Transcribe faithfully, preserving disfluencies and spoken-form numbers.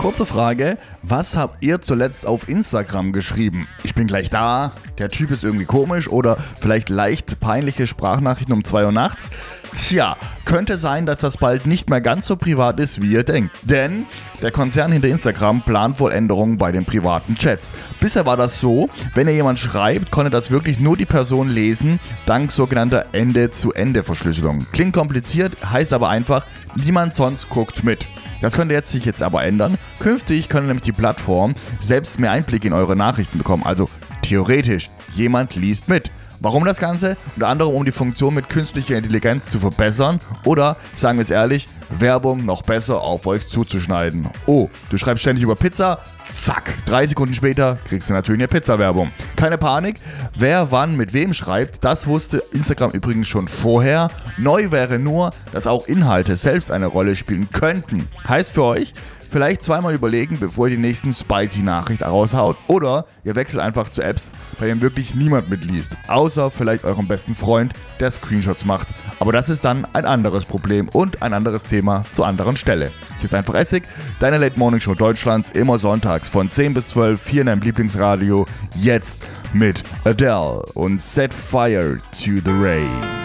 Kurze Frage, was habt ihr zuletzt auf Instagram geschrieben? Ich bin gleich da, der Typ ist irgendwie komisch oder vielleicht leicht peinliche Sprachnachrichten um zwei Uhr nachts? Tja, könnte sein, dass das bald nicht mehr ganz so privat ist, wie ihr denkt. Denn der Konzern hinter Instagram plant wohl Änderungen bei den privaten Chats. Bisher war das so, wenn ihr jemand schreibt, konnte das wirklich nur die Person lesen, dank sogenannter Ende-zu-Ende-Verschlüsselung. Klingt kompliziert, heißt aber einfach, niemand sonst guckt mit. Das könnte jetzt sich jetzt aber ändern. Künftig können nämlich die Plattform selbst mehr Einblick in eure Nachrichten bekommen. Also theoretisch, jemand liest mit. Warum das Ganze? Unter anderem, um die Funktion mit künstlicher Intelligenz zu verbessern oder, sagen wir es ehrlich, Werbung noch besser auf euch zuzuschneiden. Oh, du schreibst ständig über Pizza? Zack, drei Sekunden später kriegst du natürlich eine Pizza-Werbung. Keine Panik, wer wann mit wem schreibt, das wusste Instagram übrigens schon vorher. Neu wäre nur, dass auch Inhalte selbst eine Rolle spielen könnten. Heißt für euch, vielleicht zweimal überlegen, bevor ihr die nächsten spicy Nachricht raushaut. Oder ihr wechselt einfach zu Apps, bei denen wirklich niemand mitliest. Außer vielleicht eurem besten Freund, der Screenshots macht. Aber das ist dann ein anderes Problem und ein anderes Thema zur anderen Stelle. Hier ist einfach Essig, deine Late Morning Show Deutschlands, immer sonntags von zehn bis zwölf, hier in deinem Lieblingsradio. Jetzt mit Adele und Set Fire to the Rain.